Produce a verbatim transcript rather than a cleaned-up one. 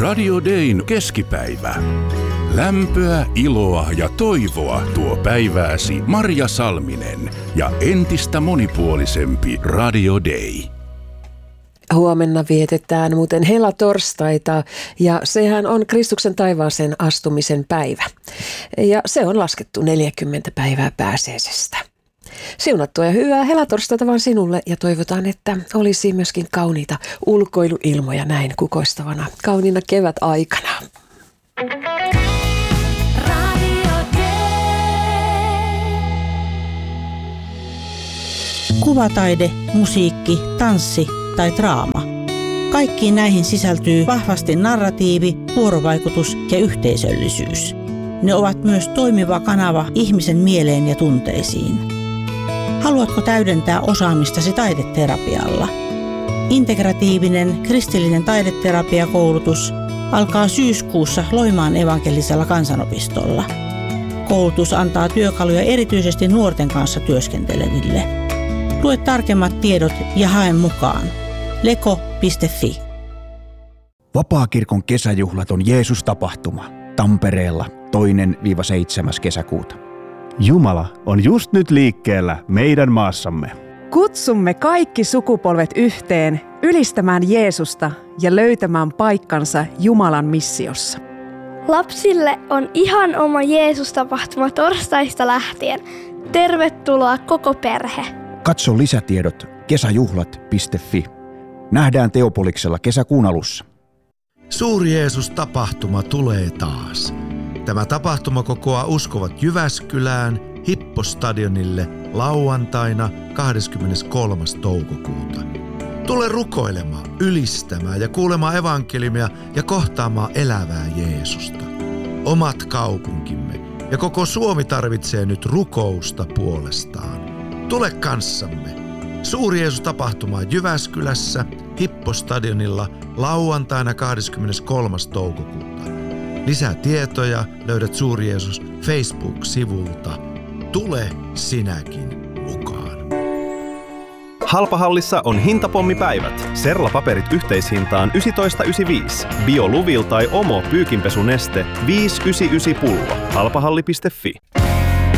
Radio Dayn keskipäivä. Lämpöä, iloa ja toivoa tuo päivääsi Marja Salminen ja entistä monipuolisempi Radio Day. Huomenna vietetään muuten helatorstaita ja sehän on Kristuksen taivaaseen astumisen päivä. Ja se on laskettu neljäkymmentä päivää pääsiäisestä. Siunattua ja hyvää helatorstaita vaan sinulle ja toivotaan, että olisi myöskin kauniita ulkoiluilmoja näin kukoistavana kauniina kevätaikana. Kuvataide, musiikki, tanssi tai draama. Kaikkiin näihin sisältyy vahvasti narratiivi, vuorovaikutus ja yhteisöllisyys. Ne ovat myös toimiva kanava ihmisen mieleen ja tunteisiin. Haluatko täydentää osaamistasi taideterapialla? Integratiivinen kristillinen taideterapiakoulutus alkaa syyskuussa Loimaan evankelisella kansanopistolla. Koulutus antaa työkaluja erityisesti nuorten kanssa työskenteleville. Lue tarkemmat tiedot ja hae mukaan. leko piste fi. Vapaakirkon kesäjuhlat on Jeesus-tapahtuma Tampereella toinen seitsemäs kesäkuuta. Jumala on just nyt liikkeellä meidän maassamme. Kutsumme kaikki sukupolvet yhteen ylistämään Jeesusta ja löytämään paikkansa Jumalan missiossa. Lapsille on ihan oma Jeesus-tapahtuma torstaista lähtien. Tervetuloa koko perhe. Katso lisätiedot kesäjuhlat piste fi. Nähdään Teopoliksella kesäkuun alussa. Suuri Jeesus-tapahtuma tulee taas. Tämä tapahtuma kokoaa uskovat Jyväskylään Hippostadionille lauantaina kahdeskymmeneskolmas toukokuuta. Tule rukoilemaan, ylistämään ja kuulemaan evankeliumia ja kohtaamaan elävää Jeesusta. Omat kaupunkimme ja koko Suomi tarvitsee nyt rukousta puolestaan. Tule kanssamme. Suuri Jeesus-tapahtuma Jyväskylässä Hippostadionilla lauantaina kahdeskymmeneskolmas toukokuuta. Lisää tietoja löydät Suuri Jeesus Facebook-sivulta. Tule sinäkin mukaan. Halpahallissa on hintapommipäivät. Serlapaperit yhteishintaan yksitoista yhdeksänkymmentäviisi. Bio Luvil tai Omo pyykinpesuneste viisi yhdeksänkymmentäyhdeksän pullo. Halpahalli piste fi.